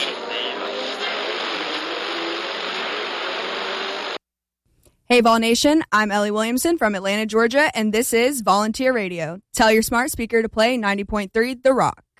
Hey, Vol Nation, I'm Ellie Williamson from Atlanta, Georgia, and this is Volunteer Radio. Tell your smart speaker to play 90.3 The Rock.